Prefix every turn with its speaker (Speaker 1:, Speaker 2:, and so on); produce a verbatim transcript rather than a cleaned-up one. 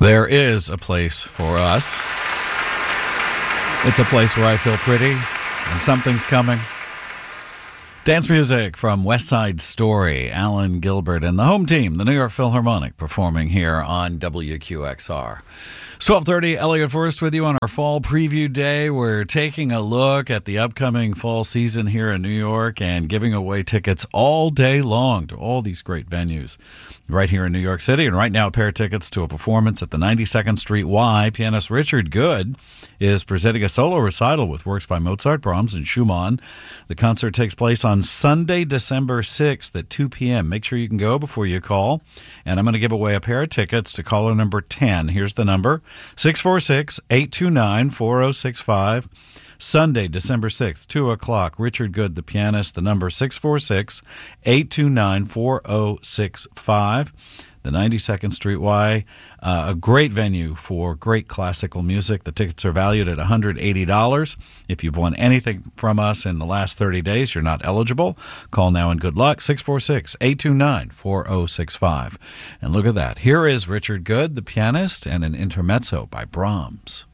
Speaker 1: There is a place for us. It's a place where I feel pretty and something's coming. Dance music from West Side Story, Alan Gilbert, and the home team, the New York Philharmonic, performing here on W Q X R. twelve thirty, Elliot Forrest with you on our fall preview day. We're taking a look at the upcoming fall season here in New York and giving away tickets all day long to all these great venues right here in New York City. And right now, a pair of tickets to a performance at the ninety-second Street Y. Pianist Richard Good is presenting a solo recital with works by Mozart, Brahms, and Schumann. The concert takes place on Sunday, December sixth at two p.m. Make sure you can go before you call. And I'm going to give away a pair of tickets to caller number ten. Here's the number, six four six, eight two nine, four oh six five. Sunday, December sixth, two o'clock. Richard Good, the pianist. The number six four six, eight two nine, four oh six five. The ninety-second Street Y, uh, a great venue for great classical music. The tickets are valued at one hundred eighty dollars. If you've won anything from us in the last thirty days, you're not eligible. Call now and good luck, six four six, eight two nine, four oh six five. And look at that. Here is Richard Good, the pianist, and an intermezzo by Brahms.